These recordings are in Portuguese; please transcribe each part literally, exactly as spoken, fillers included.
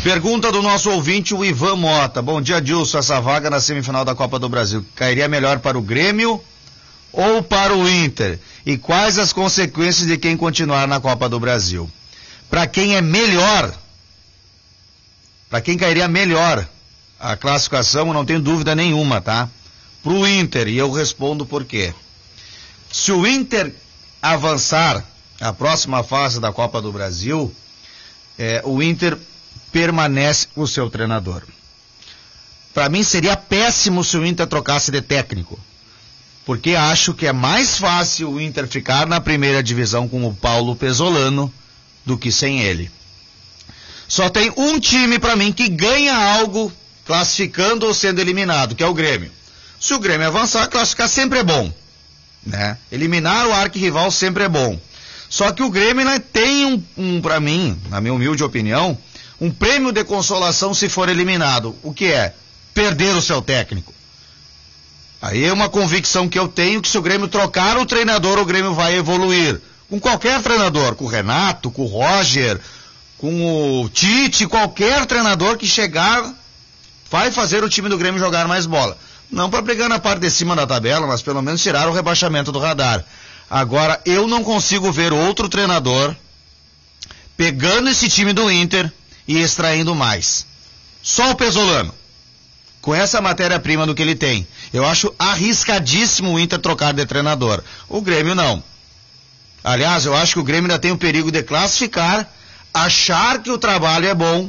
Pergunta do nosso ouvinte, o Ivan Mota. Bom dia, Dilson. Essa vaga na semifinal da Copa do Brasil cairia melhor para o Grêmio ou para o Inter? E quais as consequências de quem continuar na Copa do Brasil? Para quem é melhor, para quem cairia melhor a classificação, eu não tenho dúvida nenhuma, tá? Para o Inter, e eu respondo por quê. Se o Inter avançar a próxima fase da Copa do Brasil, é, o Inter permanece com o seu treinador. Para mim seria péssimo se o Inter trocasse de técnico, porque acho que é mais fácil o Inter ficar na primeira divisão com o Paulo Pesolano do que sem ele. Só tem um time para mim que ganha algo classificando ou sendo eliminado, que é o Grêmio. Se o Grêmio avançar, classificar sempre é bom, né? Eliminar o arquirrival sempre é bom. Só que o Grêmio, né, tem um, um para mim, na minha humilde opinião, um prêmio de consolação se for eliminado. O que é? Perder o seu técnico. Aí é uma convicção que eu tenho que se o Grêmio trocar o treinador, o Grêmio vai evoluir. Com qualquer treinador, com o Renato, com o Roger, com o Tite, qualquer treinador que chegar vai fazer o time do Grêmio jogar mais bola. Não para brigar na parte de cima da tabela, mas pelo menos tirar o rebaixamento do radar. Agora, eu não consigo ver outro treinador pegando esse time do Inter e extraindo mais. Só o Pesolano, com essa matéria-prima do que ele tem. Eu acho arriscadíssimo o Inter trocar de treinador. O Grêmio não. Aliás, eu acho que o Grêmio ainda tem o perigo de classificar, achar que o trabalho é bom,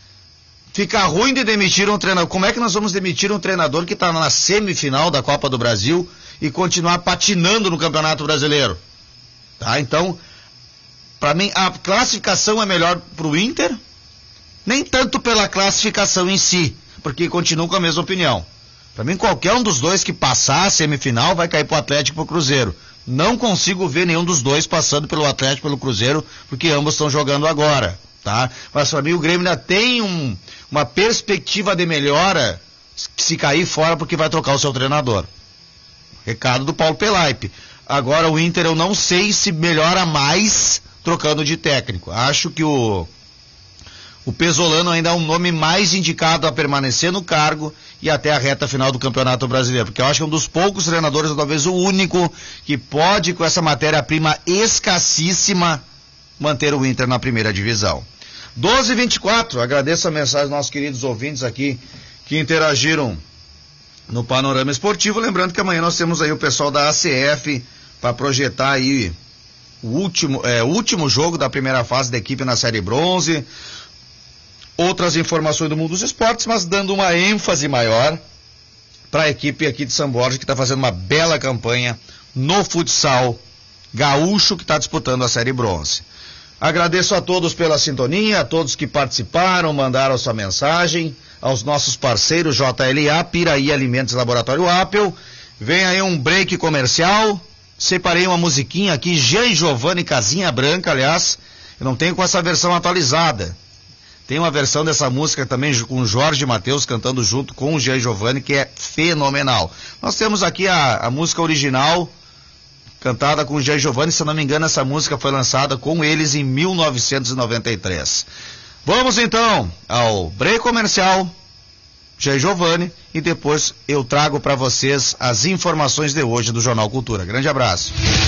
ficar ruim de demitir um treinador. Como é que nós vamos demitir um treinador que está na semifinal da Copa do Brasil e continuar patinando no Campeonato Brasileiro? Tá? Então, para mim, a classificação é melhor para o Inter, nem tanto pela classificação em si, porque continuo com a mesma opinião. Para mim, qualquer um dos dois que passar a semifinal vai cair para o Atlético e para o Cruzeiro. Não consigo ver nenhum dos dois passando pelo Atlético e pelo Cruzeiro, porque ambos estão jogando agora, tá? Mas para mim o Grêmio ainda tem um, uma perspectiva de melhora se cair fora, porque vai trocar o seu treinador. Recado do Paulo Pelaipe. Agora o Inter eu não sei se melhora mais trocando de técnico. Acho que o o Pesolano ainda é um nome mais indicado a permanecer no cargo e até a reta final do Campeonato Brasileiro, porque eu acho que é um dos poucos treinadores, ou talvez o único, que pode, com essa matéria-prima escassíssima, manter o Inter na primeira divisão. doze e vinte e quatro, agradeço a mensagem dos nossos queridos ouvintes aqui que interagiram no Panorama Esportivo, lembrando que amanhã nós temos aí o pessoal da A C F para projetar aí o último, é, o último jogo da primeira fase da equipe na Série Bronze. Outras informações do mundo dos esportes, mas dando uma ênfase maior para a equipe aqui de São Borja, que está fazendo uma bela campanha no futsal gaúcho, que está disputando a Série Bronze. Agradeço a todos pela sintonia, a todos que participaram, mandaram sua mensagem, aos nossos parceiros J L A, Piraí Alimentos e Laboratório Apple. Vem aí um break comercial, separei uma musiquinha aqui, Jean e Giovanni Casinha Branca, aliás, eu não tenho com essa versão atualizada. Tem uma versão dessa música também com Jorge Mateus cantando junto com o Jean Giovanni, que é fenomenal. Nós temos aqui a, a música original, cantada com o Jean Giovanni. Se eu não me engano, essa música foi lançada com eles em mil novecentos e noventa e três. Vamos então ao break comercial, Jean Giovanni, e depois eu trago para vocês as informações de hoje do Jornal Cultura. Grande abraço.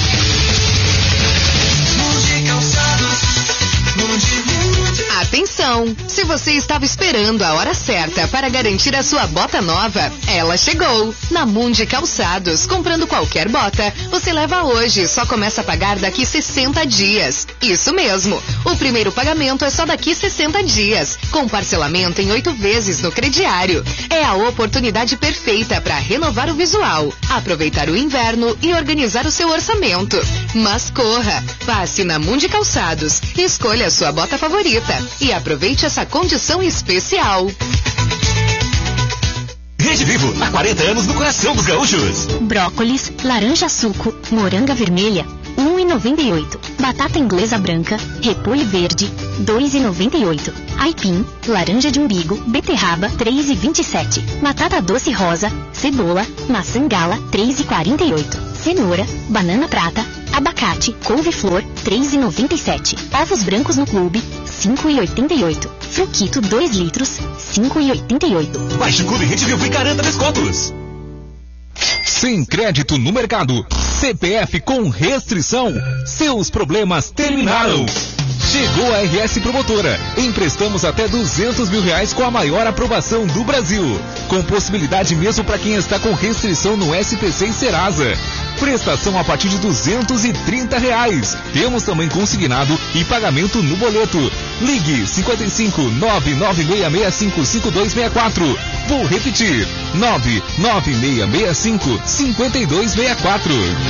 Atenção! Se você estava esperando a hora certa para garantir a sua bota nova, ela chegou! Na Mundi Calçados, comprando qualquer bota, você leva hoje, só começa a pagar daqui sessenta dias. Isso mesmo! O primeiro pagamento é só daqui sessenta dias, com parcelamento em oito vezes no crediário. É a oportunidade perfeita para renovar o visual, aproveitar o inverno e organizar o seu orçamento. Mas corra! Passe na Mundi Calçados, escolha a sua bota favorita e aproveite essa condição especial. Rede Vivo, há quarenta anos no coração dos gaúchos. Brócolis, laranja suco, moranga vermelha, um real e noventa e oito. Batata inglesa branca, repolho verde, dois reais e noventa e oito. Aipim, laranja de umbigo, beterraba, três reais e vinte e sete. Batata doce rosa, cebola, maçã gala, três reais e quarenta e oito. Cenoura, banana prata, abacate, couve-flor, três reais e noventa e sete. Ovos brancos no clube, cinco e oitenta e oito. Fruquito dois litros, cinco e oitenta e oito. Baixe o Clube Rede Vivo e garanta descontos. Sem crédito no mercado, C P F com restrição, seus problemas terminaram. Chegou a R S Promotora. Emprestamos até duzentos mil reais com a maior aprovação do Brasil. Com possibilidade mesmo para quem está com restrição no S T C e Serasa. Prestação a partir de duzentos e trinta reais. Temos também consignado e pagamento no boleto. Ligue cinquenta e cinco, nove nove seis seis cinco cinco dois seis quatro. Vou repetir, nove nove seis seis cinco cinco dois seis quatro.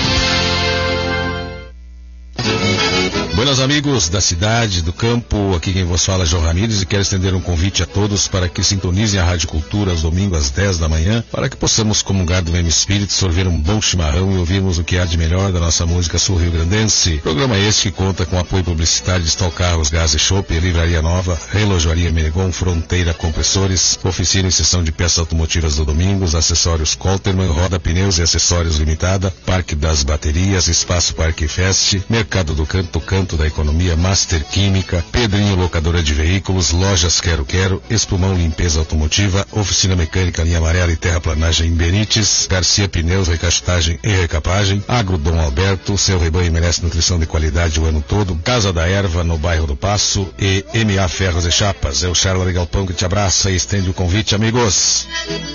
Buenos amigos da cidade, do campo, aqui quem vos fala é João Ramires e quero estender um convite a todos para que sintonizem a Rádio Cultura aos domingos às dez da manhã, para que possamos comungar do mesmo espírito, sorver um bom chimarrão e ouvirmos o que há de melhor da nossa música sul-rio-grandense. Programa este que conta com apoio publicitário de Stock Carros, Gás e Chopp, Livraria Nova, Relojoaria Menegon, Fronteira Compressores, Oficina e Seção de Peças Automotivas do Domingos, Acessórios Colterman, Roda Pneus e Acessórios Limitada, Parque das Baterias, Espaço Parque Fest, Mercado do Canto, Canto da Economia, Master Química, Pedrinho Locadora de Veículos, Lojas Quero Quero, Espumão Limpeza Automotiva, Oficina Mecânica Linha Amarela e Terraplanagem em Benites, Garcia Pneus, Recastagem e Recapagem, Agro Dom Alberto, seu rebanho merece nutrição de qualidade o ano todo, Casa da Erva no bairro do Passo e M A Ferros e Chapas. É o Charla de Galpão que te abraça e estende o convite, amigos.